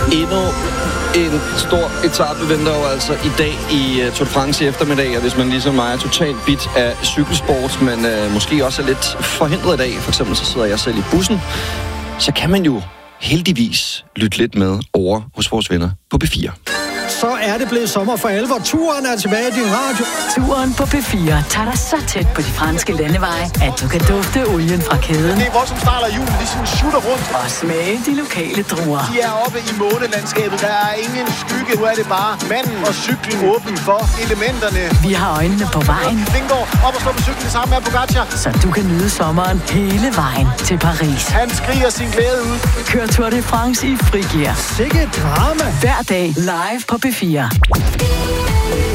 Endnu en stor etape venter jo altså i dag i Tour de France i eftermiddag, og hvis man ligesom mig er totalt bit af cykelsport, men måske også er lidt forhindret i dag, for eksempel så sidder jeg selv i bussen, så kan man jo heldigvis lytte lidt med over hos vores venner på P4. Så er det blevet sommer for alvor. Turen er tilbage i din radio. Turen på P4 tager dig så tæt på de franske landeveje, at du kan dufte olien fra kæden. Det er voldsomt snart af julen, de sådan shooter rundt. Og smage de lokale druer. De er oppe i månelandskabet. Der er ingen skygge. Nu er det bare manden og cyklen åben for elementerne. Vi har øjnene på vejen. Vingård op og stå på cyklen sammen med Pogacar. Så du kan nyde sommeren hele vejen til Paris. Han skriger sin glæde ud. Kør Tour de France i frigear. Sikke drama. Hver dag live på P4.